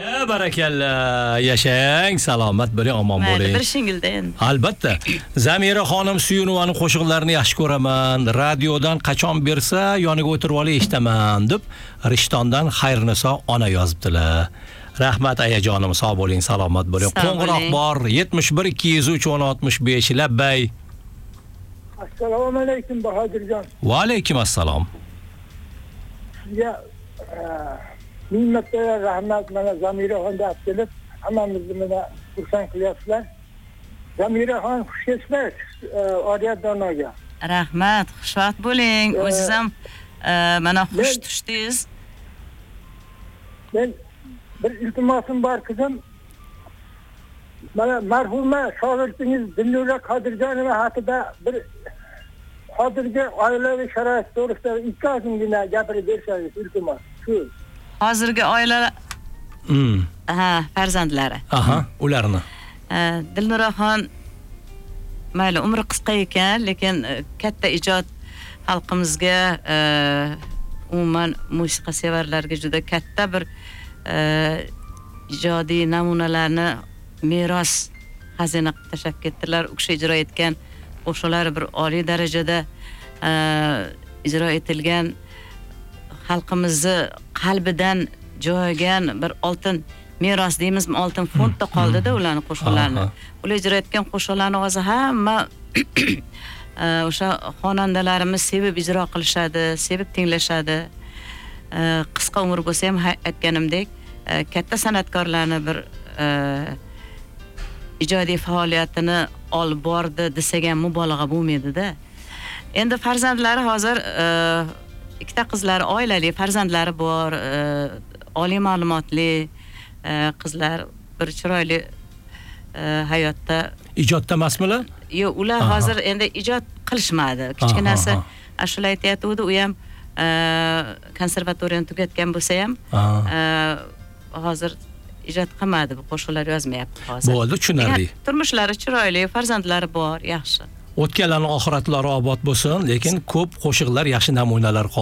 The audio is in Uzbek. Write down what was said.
Barakalla, yashang, salomat bo'ling, omon bo'ling. Bir shingilda endi. Albatta. Zamira xonim Suyunovani qo'shiqlarini yaxshi ko'raman. Radiodan qachon bersa, yoniga o'tirib olib eshitaman deb Rishtondan Xayrniso ona yozibdilar. Rahmat ayajonim, sog' bo'ling, salomat bo'ling. Qo'ng'iroq bor 71 203 1065 labbay. Assalomu alaykum Bahodirjon. Va alaykum assalom. Sizga minnatlar rahmat, mana Zamiraxon deb kelib, hammamizni mana xursand qilyapsizlar. Zamiraxon xush kelibsiz, Oriyatdonoga. Rahmat, xushvaqt bo'ling. O'zingiz ham mana xush tushdingiz. Men bir iltimosim bor qizim. Mana marhuma shogirdingiz Dilnura Qodirjonova haqida bir hozirgi oilaviy sharoit to'g'risida ikki ozgina gapirib bersangiz, iltimos. Shu. Hozirgi oila farzandlari. Ularni. Dilnuraxon mayli umri qisqa ekan, lekin katta ijod xalqimizga, umuman musiqa sevarlarga juda katta bir ijodiy namunalarni meros xazina tashab ketdilar. U kishi ijro etgan qo'shiqlar bir oliy darajada ijro etilgan, xalqimizni qalbidan joygan bir oltin meros deymizmi, oltin fondda qoldi-da ularning qo'shiqlarini. Ular ijro etgan qo'shiqlarni hozir hamma o'sha xonandalarimiz sevib ijro qilishadi, sevib tinglashadi. Qisqa umr bo'lsa ham aytganimdek, katta san'atkorlarni bir ijodiy faoliyatini olib bordi desak ham mubolag'a bo'lmaydi-da. Endi farzandlari hozir ikkita qizlari, oilali farzandlari bor, oliy ma'lumotli qizlar, bir chiroyli hayotda. Ijodda emasmilar? Yo'q, ular hozir endi ijod qilishmadi. Kichkinasi ashula aytayotgandi, u ham konservatoriyani tugatgan bo'lsa ham hozir ijod qilmadi, bu qo'shiqlar yozmayapti hozir. Bo'ldi, tushunarli. Turmushlari chiroyli, farzandlari bor, yaxshi. O'tganlarning oxiratlari obod bo'lsin, lekin ko'p qo'shiqlar, yaxshi namunalar